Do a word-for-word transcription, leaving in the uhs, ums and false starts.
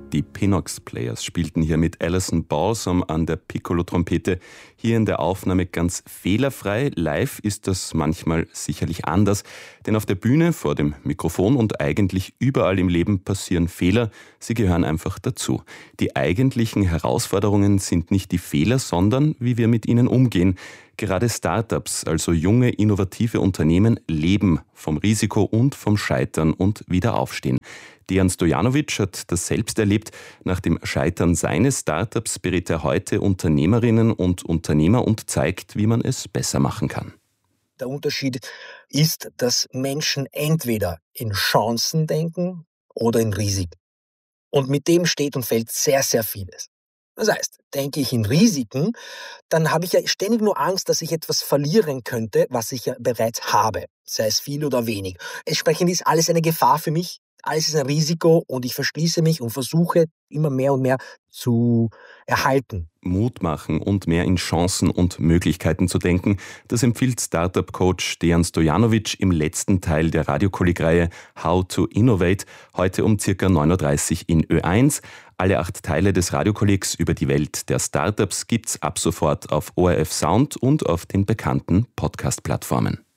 Die Pinox Players spielten hier mit Alison Balsam an der Piccolo-Trompete. Hier in der Aufnahme ganz fehlerfrei. Live ist das manchmal sicherlich anders. Denn auf der Bühne, vor dem Mikrofon und eigentlich überall im Leben passieren Fehler. Sie gehören einfach dazu. Die eigentlichen Herausforderungen sind nicht die Fehler, sondern wie wir mit ihnen umgehen. Gerade Startups, also junge, innovative Unternehmen, leben vom Risiko und vom Scheitern und Wiederaufstehen. Dejan Stojanovic hat das selbst erlebt. Nach dem Scheitern seines Startups berät er heute Unternehmerinnen und Unternehmer und zeigt, wie man es besser machen kann. Der Unterschied ist, dass Menschen entweder in Chancen denken oder in Risiken. Und mit dem steht und fällt sehr, sehr vieles. Das heißt, denke ich in Risiken, dann habe ich ja ständig nur Angst, dass ich etwas verlieren könnte, was ich ja bereits habe, sei es viel oder wenig. Entsprechend ist alles eine Gefahr für mich, alles ist ein Risiko und ich verschließe mich und versuche immer mehr und mehr zu erhalten. Mut machen und mehr in Chancen und Möglichkeiten zu denken, das empfiehlt Startup-Coach Dejan Stojanovic im letzten Teil der Radiokolleg-Reihe How to Innovate, heute um circa neun Uhr dreißig in Ö eins. Alle acht Teile des Radiokollegs über die Welt der Startups gibt's ab sofort auf O R F Sound und auf den bekannten Podcast-Plattformen.